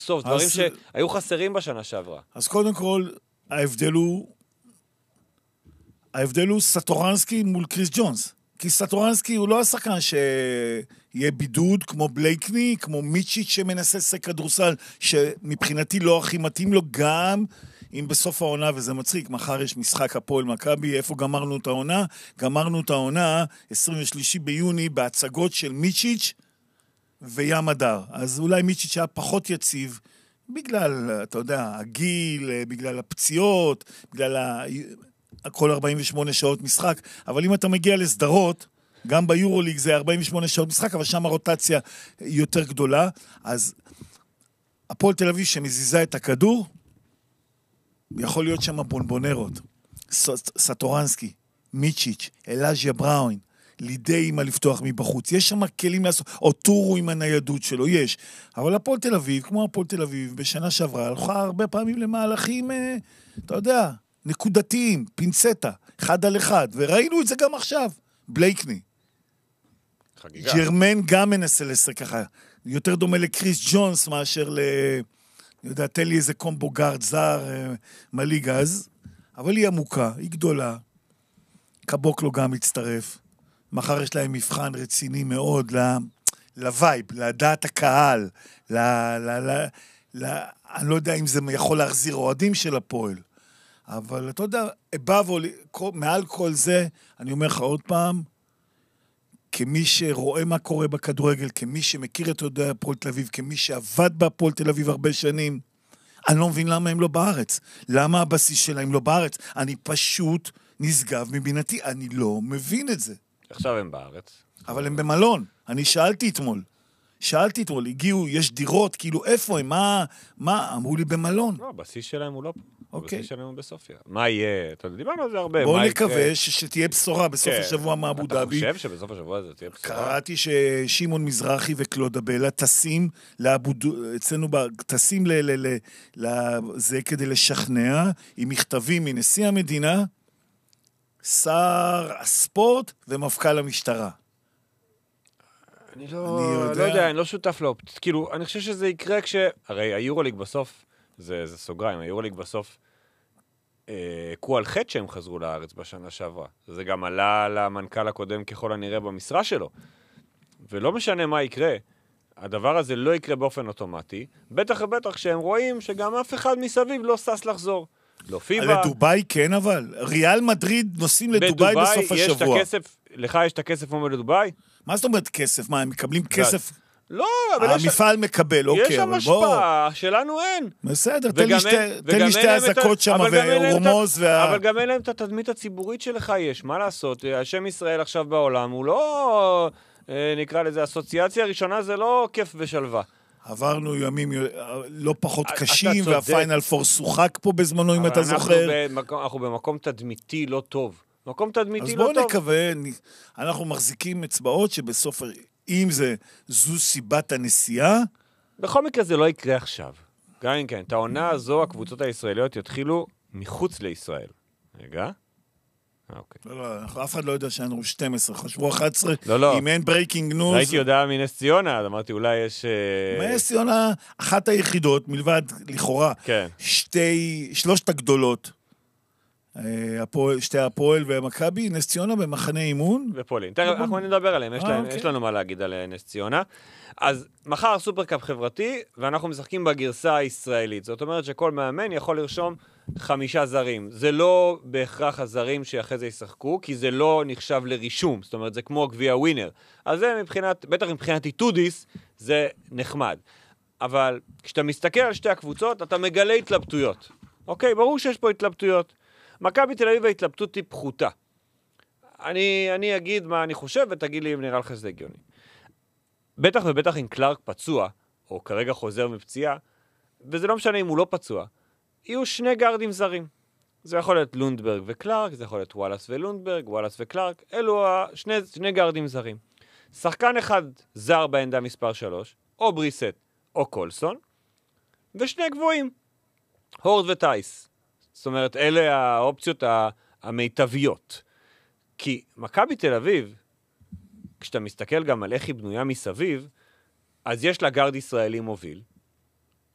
סוף, דברים שהיו חסרים בשנה שעברה. אז קודם כל, ההבדל הוא סטורנסקי מול קריס ג'ונס. כי סטורנסקי הוא לא השחקן שיהיה בידוד, כמו בלייקני, כמו מיצ'יץ' שמנסה לשחק כדורסל, שמבחינתי לא הכי מתאים לו, גם אם בסוף העונה, וזה מצחיק, מחר יש משחק הפועל מכבי, איפה גמרנו את העונה? גמרנו את העונה 23 ביוני בהצגות של מיצ'יץ' וים הדר. אז אולי מיצ'יץ' היה פחות יציב, בגלל, אתה יודע, הגיל, בגלל הפציעות, בגלל כל 48 שעות משחק, אבל אם אתה מגיע לסדרות, גם ביורוליג זה 48 שעות משחק, אבל שם הרוטציה יותר גדולה, אז הפועל תל אביב שמזיזה את הכדור, יכול להיות שם בונבונרות, סטורנסקי, מיצ'יץ', אלאז'יה בראון, לידי עם לפתוח מבחוץ, יש שם כלים לעשות, או טורו עם הניידות שלו, יש, אבל הפועל תל אביב, כמו הפועל תל אביב, בשנה שעברה, הלכה הרבה פעמים למהלכים, אתה יודע, נקודתיים, פינצטה, 1 על 1, וראינו את זה גם עכשיו, בלייקני. חגיגה. ג'רמן גם מנסה לשחק ככה, יותר דומה לקריס ג'ונס מאשר אני יודע, תן לי איזה קומבו גארד זר, מליגז, אבל היא עמוקה, היא גדולה, קבוק לו גם מצטרף, מחר יש להם מבחן רציני מאוד לווייב, לדעת הקהל, אני לא יודע אם זה יכול להחזיר אוהדים של הפועל, אבל אתה יודע, מעל כל זה, אני אומר לך עוד פעם, כמי שרואה מה קורה בכדורגל, כמי שמכיר את יהודי הפועל תל אביב, כמי שעבד בהפועל תל אביב הרבה שנים, אני לא מבין למה הם לא בארץ. למה הבסיס שלהם לא בארץ? אני פשוט נשגב מבינתי, אני לא מבין את זה. עכשיו הם בארץ. אבל הם במלון. אני שאלתי אתמול, הגיעו, יש דירות, כאילו איפה הם, מה? אמרו לי במלון. לא, הבסיס שלהם הוא לא פה. אוקיי. הבסיס שלהם הוא בסופיה. מה יהיה? אתה דיברנו על זה הרבה. בואו נקווה שתהיה בשורה בסוף השבוע מאבו דאבי. אתה חושב שבסוף השבוע הזה תהיה בשורה? קראתי ששימון מזרחי וקלודבלה טסים אצלנו טסים זה כדי לשכנע עם מכתבים מנשיא המדינה, שר הספורט ומפכ"ל המשטרה. אני לא יודע, אני לא שותף לו. כאילו, אני חושב שזה יקרה הרי היורוליג בסוף, זה סוגריים, היורוליג בסוף קו על חטא שהם חזרו לארץ בשנה שעברה. זה גם עלה למנכ"ל הקודם ככל הנראה במשרה שלו. ולא משנה מה יקרה, הדבר הזה לא יקרה באופן אוטומטי, בטח ובטח שהם רואים שגם אף אחד מסביב לא סס לחזור. לא פיבה. לדוביי כן אבל. ריאל מדריד נוסעים לדוביי בסוף השבוע. לך יש את הכסף כמו לדוביי? מה זאת אומרת כסף? מה, הם מקבלים כסף? לא, אבל המפעל מקבל, אוקיי. יש שם השפעה, שלנו אין. בסדר, תן לי שתי הזקות שם ורומוז. אבל גם אין להם את התדמית הציבורית שלך יש, מה לעשות? השם ישראל עכשיו בעולם הוא לא, נקרא לזה, אסוציאציה הראשונה זה לא כיף ושלווה. עברנו ימים לא פחות קשים, והפיינל פור שוחק פה בזמנו, אם אתה זוכר. אנחנו במקום תדמיתי לא טוב. מקום תדמיתי לא טוב. אז בואו נקווה, אנחנו מחזיקים אצבעות שבסוף, אם זו סיבת הנסיעה. בכל מקרה זה לא יקרה עכשיו. גם אם כן, את העונה הזו, הקבוצות הישראליות יתחילו מחוץ לישראל. רגע. אוקיי. לא, אף אחד לא יודע שאנו 12, חשבו 11, לא. אם אין ברייקינג ניוז. ראיתי הודעה מנס ציונה, אז אמרתי, אולי יש... נס ציונה, אחת היחידות, מלבד לכאורה, שלושת הגדולות, שתי הפועל ומכבי, נס ציונה במחנה אימון. ופולין. תראה, אנחנו נדבר עליהם, יש לנו מה להגיד על נס ציונה. אז מחר סופרקאפ חברתי, ואנחנו משחקים בגרסה הישראלית. זאת אומרת שכל מאמן יכול לרשום 5 זרים. זה לא בהכרח הזרים שאחרי זה ישחקו, כי זה לא נחשב לרישום. זאת אומרת, זה כמו גביע ווינר. אז זה בטח מבחינת איתודיס, זה נחמד. אבל כשאתה מסתכל על שתי הקבוצות, אתה מגלה התלבטויות. אוקיי, ברור שיש פה התלבטויות. מכבי תל אביב ההתלבטות היא פחותה. אני אגיד מה אני חושב, ותגיד לי אם נראה לך שזה הגיוני. בטח ובטח אם קלארק פצוע, או כרגע חוזר מפציעה, וזה לא משנה אם הוא לא פצוע, יהיו 2 גארדים זרים. זה יכול להיות לונדברג וקלארק, זה יכול להיות וואלאס ולונדברג, וואלאס וקלארק, אלו שני גארדים זרים. שחקן אחד זר בעמדה מספר 3, או בריסט או קולסון, ו2 גבוהים, הורד וטייס. זאת אומרת, אלה האופציות המיטביות. כי מכבי תל אביב, כשאתה מסתכל גם על איך היא בנויה מסביב, אז יש לה גארד ישראלי מוביל,